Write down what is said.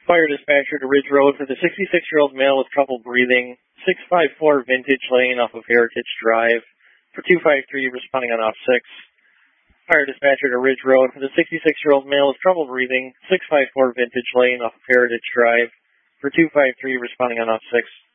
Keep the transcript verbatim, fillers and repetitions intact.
Fire dispatcher to Ridge Road for the sixty-six-year-old male with trouble breathing, six five four Vintage Lane off of Heritage Drive. For two five three, responding on off six. Fire dispatcher to Ridge Road for the sixty-six-year-old male with trouble breathing, six five four Vintage Lane off of Heritage Drive. For two five three, responding on off six.